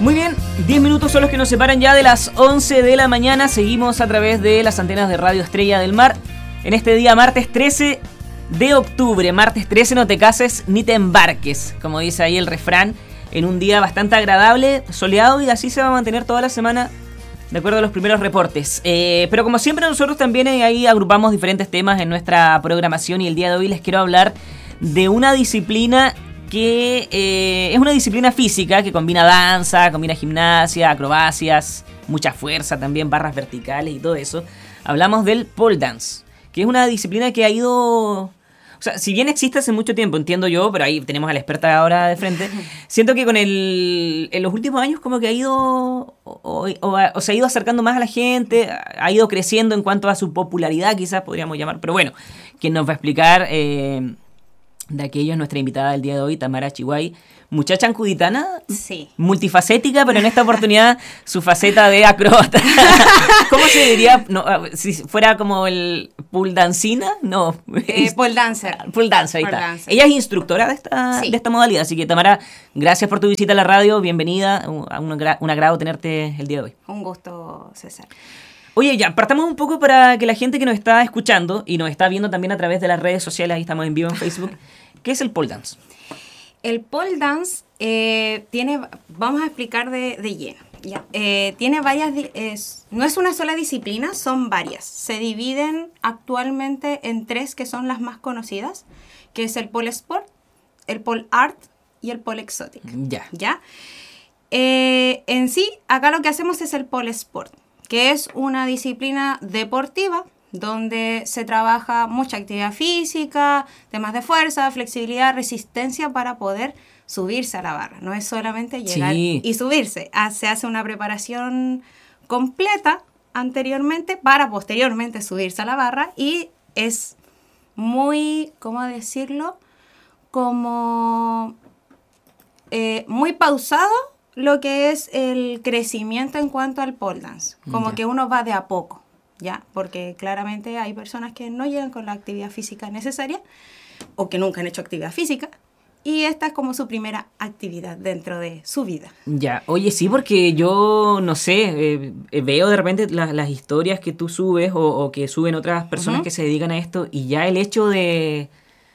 Muy bien, 10 minutos son los que nos separan ya de las 11 de la mañana. Seguimos a través de las antenas de Radio Estrella del Mar. En este día, martes 13 de octubre. Martes 13, no te cases ni te embarques, como dice ahí el refrán. En un día bastante agradable, soleado, y así se va a mantener toda la semana, de acuerdo a los primeros reportes. Pero como siempre, nosotros también ahí agrupamos diferentes temas en nuestra programación, y el día de hoy les quiero hablar de una disciplina que es una disciplina física que combina danza, combina gimnasia, acrobacias, mucha fuerza también, barras verticales y todo eso. Hablamos del pole dance, que es una disciplina que ha ido... O sea, si bien existe hace mucho tiempo, entiendo yo, pero ahí tenemos a la experta ahora de frente, siento que en los últimos años como que ha ido... O se ha ido acercando más a la gente, ha ido creciendo en cuanto a su popularidad, quizás podríamos llamar. Pero bueno, quien nos va a explicar... de aquello es nuestra invitada del día de hoy, Tamara Chihuay, muchacha ancuditana, sí, multifacética, pero en esta oportunidad su faceta de acróbata. ¿Cómo se diría? No, si fuera como el pole dancina, no. Pole dancer. Pole dancer, ahí Pole está. dancer. Ella es instructora de Sí. esta modalidad, así que Tamara, gracias por tu visita a la radio, bienvenida, un agrado tenerte el día de hoy. Un gusto, César. Oye, ya, partamos un poco para que la gente que nos está escuchando y nos está viendo también a través de las redes sociales, ahí estamos en vivo en Facebook, ¿qué es el pole dance? El pole dance vamos a explicar de lleno. Ya. Tiene varias, no es una sola disciplina, son varias. Se dividen actualmente en tres que son las más conocidas, que es el pole sport, el pole art y el pole exotic. Ya. ¿Ya? En sí, acá lo que hacemos es el pole sport, que es una disciplina deportiva donde se trabaja mucha actividad física, temas de fuerza, flexibilidad, resistencia para poder subirse a la barra. No es solamente llegar y subirse. Se hace una preparación completa anteriormente para posteriormente subirse a la barra, y es muy, ¿cómo decirlo? Como muy pausado lo que es el crecimiento en cuanto al pole dance. Como que uno va de a poco, ¿ya? Porque claramente hay personas que no llegan con la actividad física necesaria o que nunca han hecho actividad física, y esta es como su primera actividad dentro de su vida. Ya, oye, sí, porque yo, no sé, veo de repente las historias que tú subes o que suben otras personas que se dedican a esto, y ya el hecho de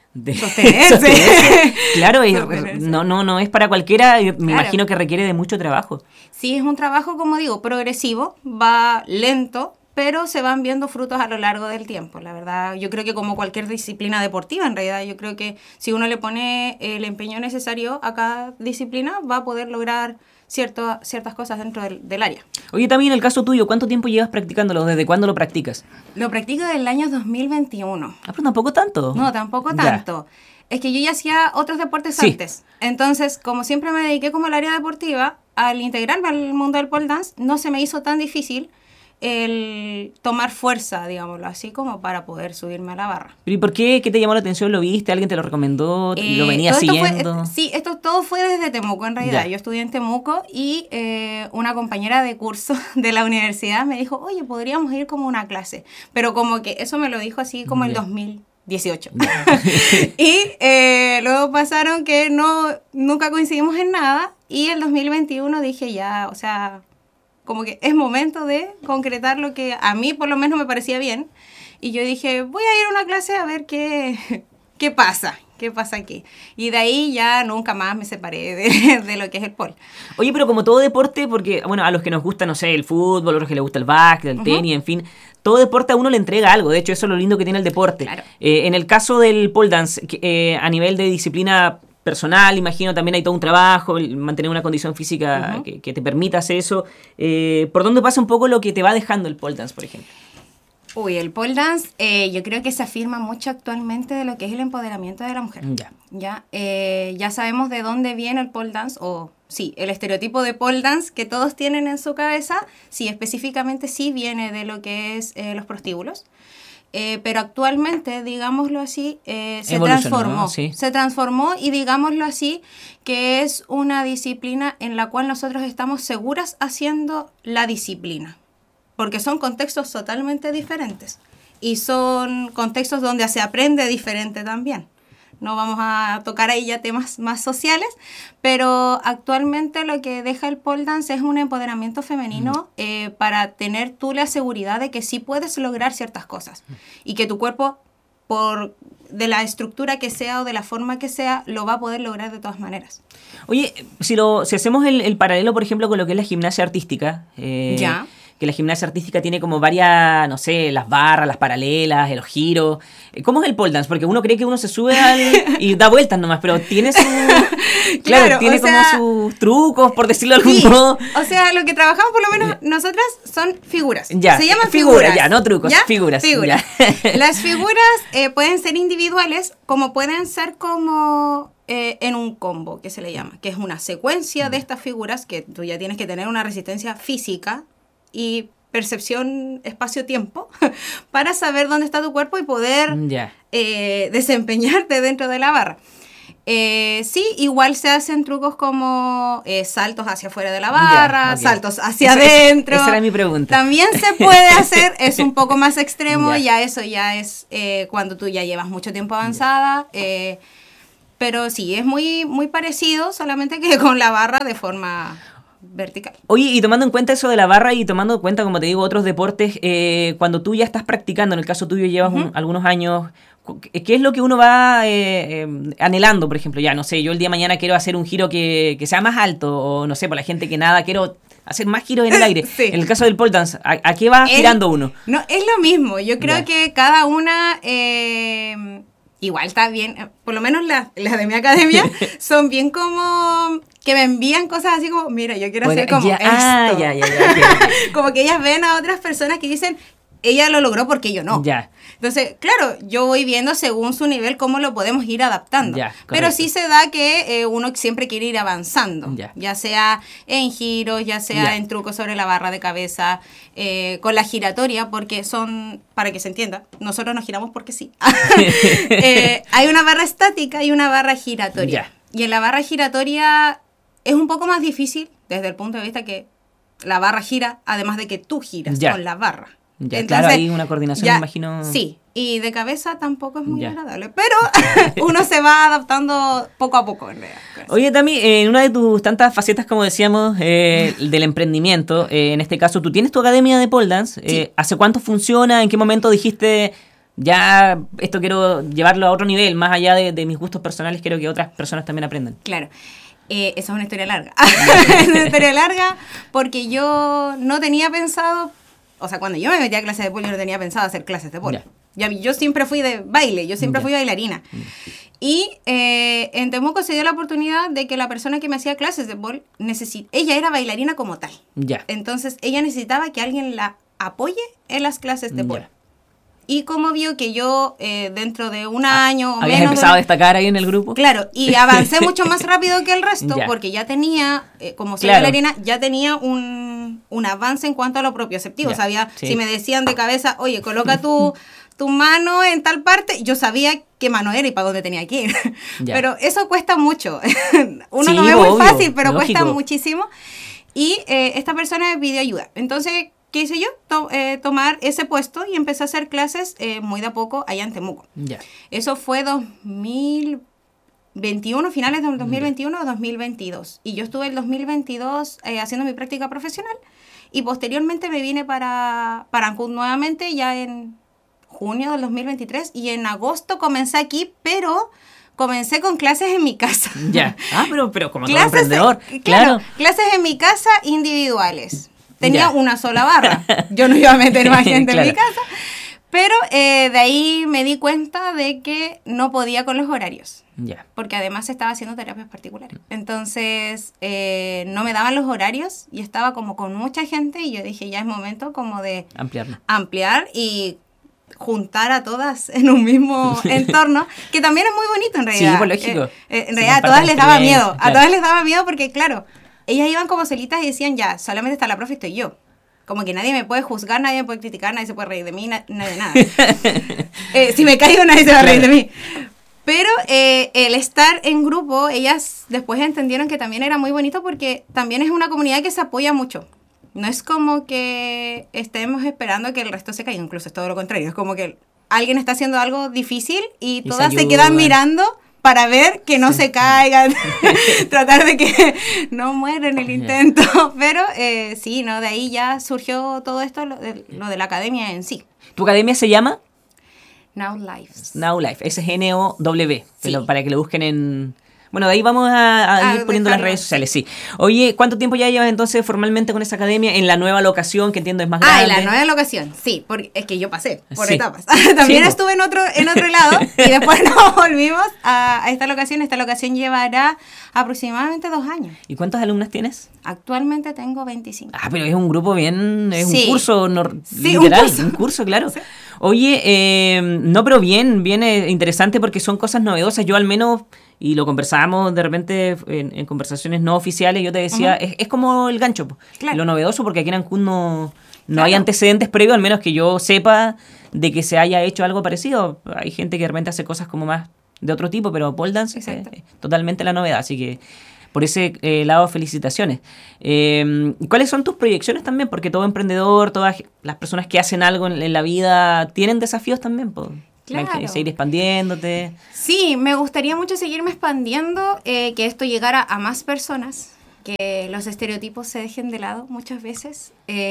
sostenerse. Claro, Sostenerse. No es para cualquiera, me Claro. imagino que requiere de mucho trabajo. Sí, es un trabajo, como digo, progresivo, va lento, pero se van viendo frutos a lo largo del tiempo. La verdad, yo creo que como cualquier disciplina deportiva, en realidad, yo creo que si uno le pone el empeño necesario a cada disciplina, va a poder lograr ciertas cosas dentro del área. Oye, también en el caso tuyo, ¿cuánto tiempo llevas practicándolo? ¿Desde cuándo lo practicas? Lo practico desde el año 2021. Ah, pero tampoco tanto. No, tampoco Ya. tanto. Es que yo ya hacía otros deportes Sí. antes. Entonces, como siempre me dediqué como al área deportiva, al integrarme al mundo del pole dance, no se me hizo tan difícil el tomar fuerza, digámoslo así, como para poder subirme a la barra. ¿Pero y por qué? ¿Qué te llamó la atención? ¿Lo viste? ¿Alguien te lo recomendó? ¿Lo venías todo esto siguiendo? sí, esto todo fue desde Temuco en realidad. Ya. Yo estudié en Temuco, y una compañera de curso de la universidad me dijo, oye, podríamos ir como a una clase. Pero como que eso me lo dijo así como el Ya. 2018. Y luego pasaron que nunca coincidimos en nada, y el 2021 dije ya, o sea, como que es momento de concretar lo que a mí por lo menos me parecía bien. Y yo dije, voy a ir a una clase a ver qué pasa aquí. Y de ahí ya nunca más me separé de lo que es el pole. Oye, pero como todo deporte, porque, bueno, a los que nos gusta, no sé, el fútbol, a los que les gusta el básquet, el tenis, en fin, todo deporte a uno le entrega algo. De hecho, eso es lo lindo que tiene el deporte. Claro. En el caso del pole dance, a nivel de disciplina personal, imagino, también hay todo un trabajo, mantener una condición física que te permita hacer eso. ¿Por dónde pasa un poco lo que te va dejando el pole dance, por ejemplo? Uy, el pole dance yo creo que se afirma mucho actualmente de lo que es el empoderamiento de la mujer. Ya sabemos de dónde viene el pole dance, o sí, el estereotipo de pole dance que todos tienen en su cabeza, sí, específicamente sí viene de lo que es los prostíbulos. Pero actualmente, digámoslo así, se transformó. Sí. Se transformó, y digámoslo así, que es una disciplina en la cual nosotros estamos seguras haciendo la disciplina. Porque son contextos totalmente diferentes. Y son contextos donde se aprende diferente también. no vamos a tocar ahí ya temas más sociales, pero actualmente lo que deja el pole dance es un empoderamiento femenino para tener tú la seguridad de que sí puedes lograr ciertas cosas y que tu cuerpo, de la estructura que sea o de la forma que sea, lo va a poder lograr de todas maneras. Oye, si hacemos el paralelo, por ejemplo, con lo que es la gimnasia artística, Ya. que la gimnasia artística tiene como varias, no sé, las barras, las paralelas, los giros. ¿Cómo es el pole dance? Porque uno cree que uno se sube y da vueltas nomás, pero tiene su... Claro, tiene como sus trucos, por decirlo de algún modo. O sea, lo que trabajamos por lo menos nosotras son figuras. Ya, se llaman figuras. Ya, no trucos, ¿ya? figuras. Figuras. Ya. Las figuras pueden ser individuales, como pueden ser como en un combo, que se le llama, que es una secuencia de estas figuras que tú ya tienes que tener una resistencia física y percepción espacio-tiempo para saber dónde está tu cuerpo y poder desempeñarte dentro de la barra. Sí, igual se hacen trucos como saltos hacia afuera de la barra, saltos hacia adentro. Esa era mi pregunta. También se puede hacer, es un poco más extremo, ya eso ya es cuando tú ya llevas mucho tiempo avanzada. Pero sí, es muy, muy parecido, solamente que con la barra de forma vertical. Oye, y tomando en cuenta eso de la barra y tomando en cuenta, como te digo, otros deportes, cuando tú ya estás practicando, en el caso tuyo llevas algunos años, ¿qué es lo que uno va anhelando, por ejemplo? Ya, no sé, yo el día de mañana quiero hacer un giro que sea más alto, o no sé, por la gente que nada, quiero hacer más giros en el aire. Sí. En el caso del pole dance, ¿a qué va aspirando uno? No, es lo mismo. Yo creo que cada una... igual está bien, por lo menos las de mi academia son bien como que me envían cosas así como, mira, yo quiero hacer como esto. Como que ellas ven a otras personas que dicen, ella lo logró porque yo no. Ya. Entonces, claro, yo voy viendo según su nivel cómo lo podemos ir adaptando. Pero sí se da que uno siempre quiere ir avanzando. Ya sea en giros, ya sea en trucos sobre la barra de cabeza, con la giratoria, porque son, para que se entienda, nosotros nos giramos porque sí. Hay una barra estática y una barra giratoria. Y en la barra giratoria es un poco más difícil desde el punto de vista que la barra gira, además de que tú giras con la barra. Ya, entonces, claro, hay una coordinación, me imagino. Sí, y de cabeza tampoco es muy agradable, pero uno se va adaptando poco a poco, en realidad. Oye, Tami, en una de tus tantas facetas, como decíamos, del emprendimiento, en este caso, tú tienes tu academia de pole dance. Sí. ¿Hace cuánto funciona? ¿En qué momento dijiste, ya esto quiero llevarlo a otro nivel, más allá de mis gustos personales, quiero que otras personas también aprendan? Claro. Esa es una historia larga. Es una historia larga porque yo no tenía pensado... O sea, cuando yo me metí a clases de pole, yo no tenía pensado hacer clases de pole. Yo siempre fui de baile, yo siempre fui bailarina. Y en Temuco se dio la oportunidad de que la persona que me hacía clases de pole, ella era bailarina como tal. Entonces, ella necesitaba que alguien la apoye en las clases de pole. Y como vio que yo dentro de un año o ¿habías menos... empezado a destacar ahí en el grupo? Claro, y avancé mucho más rápido que el resto, porque ya tenía, como soy bailarina, ya tenía un avance en cuanto a lo propioceptivo. Sabía, si me decían de cabeza, oye, coloca tu mano en tal parte, yo sabía qué mano era y para dónde tenía que ir. Pero eso cuesta mucho. Uno lo ve muy fácil, pero cuesta muchísimo. Y esta persona me pidió ayuda. Entonces... ¿qué hice yo? Tomar ese puesto y empecé a hacer clases muy de a poco allá en Temuco. Eso fue 2021, finales del 2021 o 2022. Y yo estuve el 2022 haciendo mi práctica profesional y posteriormente me vine para Ancud nuevamente ya en junio del 2023 y en agosto comencé aquí, pero... comencé con clases en mi casa. Pero como todo emprendedor. Claro, clases en mi casa individuales. Tenía una sola barra. Yo no iba a meter más gente en mi casa. Pero de ahí me di cuenta de que no podía con los horarios. Porque además estaba haciendo terapias particulares. Entonces, no me daban los horarios y estaba como con mucha gente y yo dije, ya es momento como de ampliar y juntar a todas en un mismo entorno, que también es muy bonito en realidad. Sí, pues lógico. En realidad a todas les daba miedo. A todas les daba miedo porque, claro... ellas iban como solitas y decían, ya, solamente está la profe y estoy yo. Como que nadie me puede juzgar, nadie me puede criticar, nadie se puede reír de mí, nadie de nada. Si me caigo, nadie se va a reír de mí. Pero el estar en grupo, ellas después entendieron que también era muy bonito porque también es una comunidad que se apoya mucho. No es como que estemos esperando que el resto se caiga, incluso es todo lo contrario. Es como que alguien está haciendo algo difícil y todas se quedan mirando para ver que no se caigan, tratar de que no muera en el intento. Pero sí, ¿no? De ahí ya surgió todo esto, lo de la academia en sí. ¿Tu academia se llama? Now Life. Now Life, SNOW, Sí. para que lo busquen en... Bueno, de ahí vamos a ir poniendo las redes sociales, sí. Oye, ¿cuánto tiempo ya llevas entonces formalmente con esa academia en la nueva locación, que entiendo es más grande? En la nueva locación, sí, porque es que yo pasé por Sí. etapas. También Sí, estuve en otro lado y después nos volvimos a esta locación. Esta locación llevará aproximadamente 2 años. ¿Y cuántas alumnas tienes? Actualmente tengo 25. Ah, pero es un grupo bien, es Sí. un curso Sí, literal, un curso, claro. Sí. Oye, no, pero bien interesante porque son cosas novedosas. Yo al menos, y lo conversábamos de repente en conversaciones no oficiales, yo te decía, es como el gancho, po. Claro. Lo novedoso, porque aquí en Ancud no Claro. hay antecedentes previos, al menos que yo sepa de que se haya hecho algo parecido. Hay gente que de repente hace cosas como más de otro tipo, pero pole dance es Exacto. totalmente la novedad, así que por ese lado, felicitaciones. ¿Cuáles son tus proyecciones también? Porque todo emprendedor, todas las personas que hacen algo en la vida tienen desafíos también, po. Claro. Seguir expandiéndote. Sí, me gustaría mucho seguirme expandiendo, que esto llegara a más personas, que los estereotipos se dejen de lado muchas veces,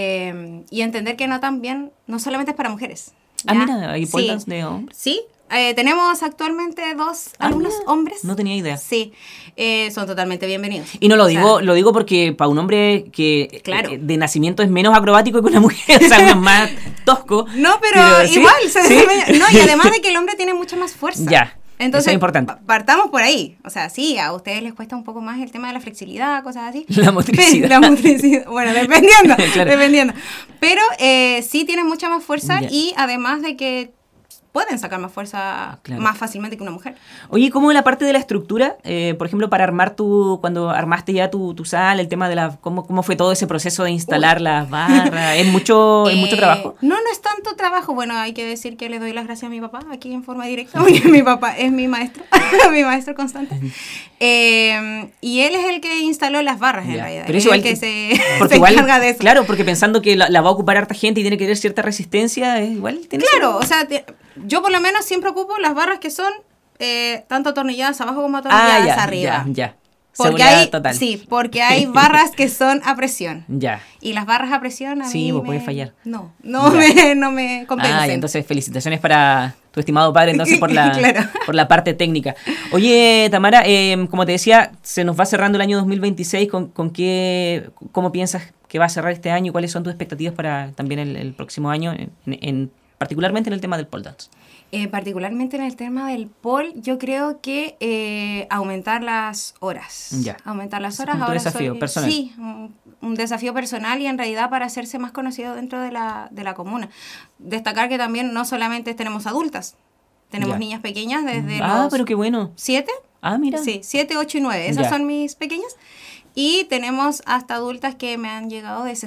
y entender que no también, no solamente es para mujeres. Ah, ¿ya? mira, hay pole Sí. dance de hombres. Sí, tenemos actualmente 2 Ah, alumnos mira. hombres. No tenía idea. Sí, son totalmente bienvenidos. Y no lo O sea, digo, lo digo porque para un hombre que Claro. de nacimiento es menos acrobático que una mujer, o sea, uno es más tosco. No, pero ¿sí? igual se ¿Sí? desempeña. No, y además de que el hombre tiene mucha más fuerza. Ya. Entonces, Eso es importante. partamos por ahí. O sea, sí, a ustedes les cuesta un poco más el tema de la flexibilidad, cosas así. La motricidad. La motricidad. Bueno, dependiendo. Claro. Dependiendo. Pero sí tienen mucha más fuerza Ya. y además de que pueden sacar más fuerza Claro. más fácilmente que una mujer. Oye, ¿cómo la parte de la estructura? Por ejemplo, para armar cuando armaste ya tu sala, el tema de cómo fue todo ese proceso de instalar las barras. ¿Es mucho trabajo? No es tanto trabajo. Bueno, hay que decir que le doy las gracias a mi papá aquí en forma directa, porque mi papá es mi maestro, mi maestro constante. Y él es el que instaló las barras, en Ya. realidad. Pero Él eso es igual el que se porque encarga de eso. Claro, porque pensando que la va a ocupar harta gente y tiene que tener cierta resistencia, igual tiene Claro, o sea, yo por lo menos siempre ocupo las barras que son tanto atornilladas abajo como atornilladas arriba. Ya. Porque Seguridad hay, total. sí, porque hay barras que son a presión. Ya. Y las barras a presión a Sí, mí vos puede fallar. No Ya. me compensan. Ah, y entonces felicitaciones para tu estimado padre entonces por la, Claro. por la parte técnica. Oye, Tamara, como te decía, se nos va cerrando el año 2026. ¿Cómo piensas que va a cerrar este año y cuáles son tus expectativas para también el próximo año, particularmente en el tema del pole dance? Particularmente en el tema del pole, yo creo que aumentar las horas. Ya. Aumentar las Ese es horas. como tu desafío personal. Sí, un desafío personal y en realidad para hacerse más conocido dentro de la comuna. Destacar que también no solamente tenemos adultas, tenemos Ya. niñas pequeñas desde Pero qué bueno. 7. Ah, mira. Sí, 7, 8 y 9. Esas Ya. son mis pequeñas. Y tenemos hasta adultas que me han llegado de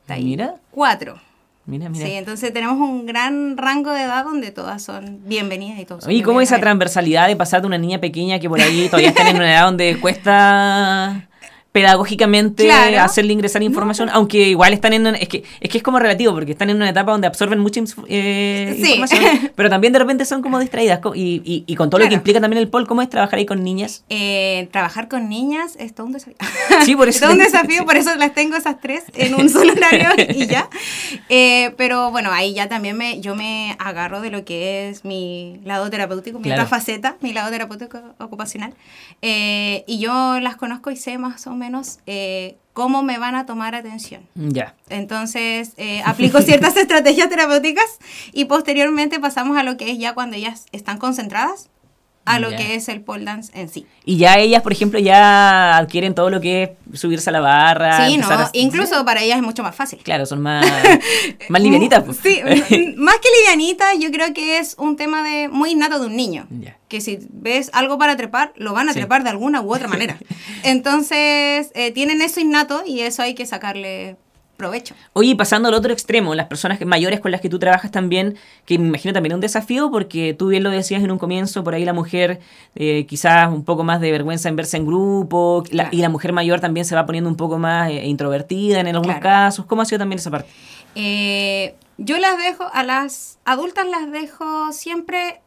64. Mira. Sí, entonces tenemos un gran rango de edad donde todas son bienvenidas y todos son Oye, ¿cómo bienvenidas esa a ver. transversalidad de pasar de una niña pequeña que por ahí todavía está en una edad donde cuesta pedagógicamente Claro. hacerle ingresar información, aunque igual están es que es como relativo, porque están en una etapa donde absorben mucha información, pero también de repente son como distraídas, y con todo lo que Claro. implica también el pole, ¿cómo es trabajar ahí con niñas? Trabajar con niñas es todo un desafío. Sí, por eso. Es todo un desafío, Sí. por eso las tengo esas 3 en un solo horario y ya. Pero bueno, ahí ya también yo me agarro de lo que es mi lado terapéutico, mi Claro. otra faceta, mi lado terapéutico ocupacional. Y yo las conozco y sé más o menos cómo me van a tomar atención. Ya. Entonces, aplico ciertas estrategias terapéuticas y posteriormente pasamos a lo que es ya cuando ellas están concentradas, a lo Ya. que es el pole dance en sí. Y ya ellas, por ejemplo, ya adquieren todo lo que es subirse a la barra. Sí, empezar ¿no? Incluso para ellas es mucho más fácil. Claro, son más livianitas. Pues. Sí, más que livianita, yo creo que es un tema muy innato de un niño. Ya. Que si ves algo para trepar, lo van a Sí. trepar de alguna u otra manera. Entonces, tienen eso innato y eso hay que sacarle provecho. Oye, pasando al otro extremo, las personas mayores con las que tú trabajas también, que me imagino también es un desafío, porque tú bien lo decías en un comienzo, por ahí la mujer quizás un poco más de vergüenza en verse en grupo, Claro. y la mujer mayor también se va poniendo un poco más introvertida en algunos Claro. casos. ¿Cómo ha sido también esa parte? Yo las dejo, a las adultas las dejo siempre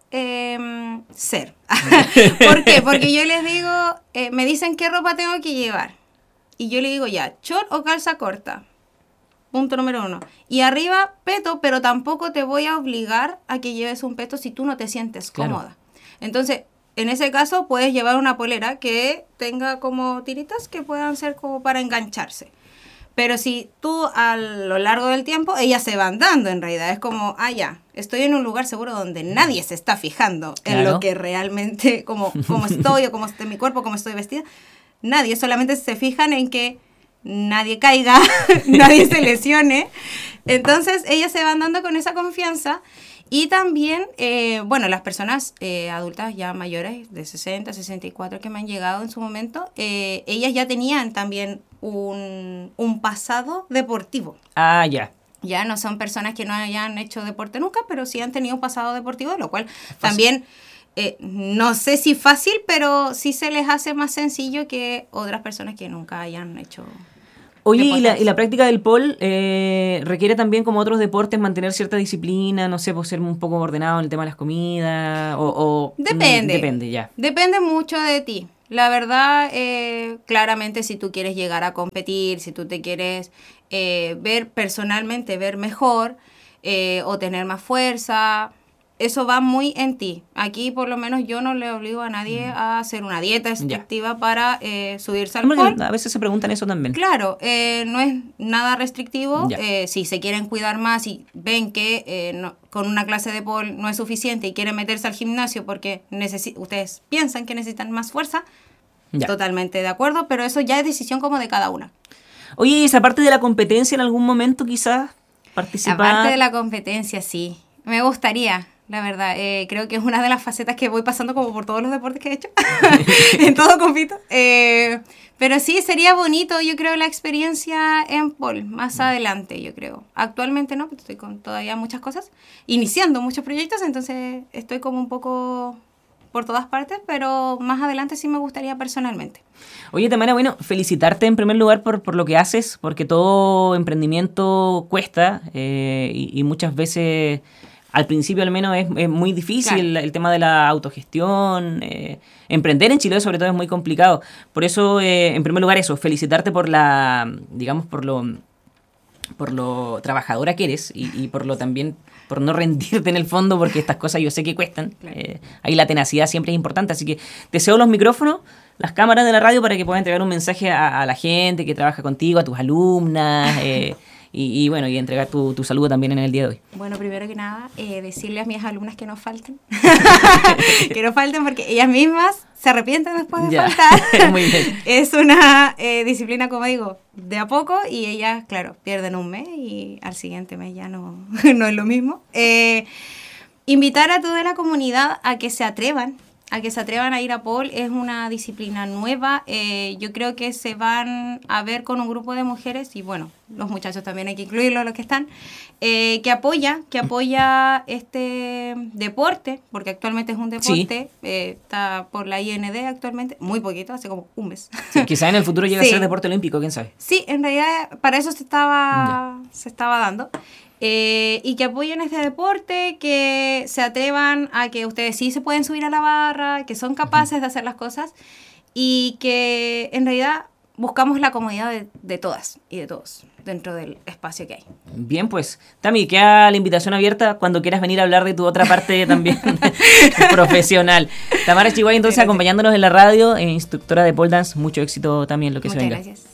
ser. ¿Por qué? Porque yo les digo, me dicen qué ropa tengo que llevar. Y yo le digo ya, short o calza corta. Punto número 1. Y arriba, peto, pero tampoco te voy a obligar a que lleves un peto si tú no te sientes cómoda. Entonces, en ese caso, puedes llevar una polera que tenga como tiritas que puedan ser como para engancharse. Pero si tú a lo largo del tiempo, ellas se van dando en realidad. Es como, ya, estoy en un lugar seguro donde nadie se está fijando en lo que realmente, como estoy o cómo está mi cuerpo, cómo estoy vestida. Nadie, solamente se fijan en que nadie caiga, nadie se lesione. Entonces ellas se van dando con esa confianza. Y también, las personas adultas ya mayores de 60, 64 que me han llegado en su momento, ellas ya tenían también un pasado deportivo. Ya. Ya no son personas que no hayan hecho deporte nunca, pero sí han tenido un pasado deportivo, lo cual también, no sé si fácil, pero sí se les hace más sencillo que otras personas que nunca hayan hecho. Oye, ¿y la práctica del pole requiere también, como otros deportes, mantener cierta disciplina? No sé, pues ser un poco ordenado en el tema de las comidas o Depende. Depende, ya. Depende mucho de ti. La verdad, claramente si tú quieres llegar a competir, si tú te quieres ver mejor o tener más fuerza, eso va muy en ti. Aquí por lo menos yo no le obligo a nadie a hacer una dieta estrictiva para subirse al pole. A veces se preguntan eso también. Claro, no es nada restrictivo. Si se quieren cuidar más y ven que con una clase de pole no es suficiente y quieren meterse al gimnasio porque ustedes piensan que necesitan más fuerza, totalmente de acuerdo, pero eso ya es decisión como de cada una. Oye, ¿y esa parte de la competencia en algún momento quizás participar? La parte de la competencia, sí. Me gustaría. La verdad, creo que es una de las facetas que voy pasando como por todos los deportes que he hecho. En todo compito. Pero sí, sería bonito, yo creo, la experiencia en pole más adelante, yo creo. Actualmente no, porque estoy con todavía muchas cosas, iniciando muchos proyectos, entonces estoy como un poco por todas partes, pero más adelante sí me gustaría personalmente. Oye, Tamara, bueno, felicitarte en primer lugar por lo que haces, porque todo emprendimiento cuesta y muchas veces... Al principio al menos es muy difícil el tema de la autogestión. Emprender en Chile sobre todo es muy complicado. Por eso, en primer lugar eso, felicitarte por lo trabajadora que eres y por lo también por no rendirte en el fondo, porque estas cosas yo sé que cuestan. Ahí la tenacidad siempre es importante. Así que te cedo los micrófonos, las cámaras de la radio para que puedas entregar un mensaje a la gente que trabaja contigo, a tus alumnas. Y entregar tu saludo también en el día de hoy. Bueno, primero que nada, decirle a mis alumnas que no falten. Que no falten porque ellas mismas se arrepienten después de faltar. Muy bien. Es una disciplina, como digo, de a poco y ellas, claro, pierden un mes y al siguiente mes ya no es lo mismo. Invitar a toda la comunidad a que se atrevan a ir a pole. Es una disciplina nueva. Yo creo que se van a ver con un grupo de mujeres y bueno, los muchachos también hay que incluirlos, los que están, que apoya este deporte, porque actualmente es un deporte, está por la IND actualmente, muy poquito, hace como un mes. Sí, quizá en el futuro llegue a ser deporte olímpico, quién sabe. Sí, en realidad para eso se estaba dando. Y que apoyen este deporte, que se atrevan a que ustedes sí se pueden subir a la barra, que son capaces de hacer las cosas y que en realidad buscamos la comodidad de todas y de todos dentro del espacio que hay. Bien, pues, Tami, queda la invitación abierta cuando quieras venir a hablar de tu otra parte también profesional. Tamara Chiguay, entonces, acompañándonos en la radio, instructora de pole dance. Mucho éxito también lo que se venga. Muchas gracias.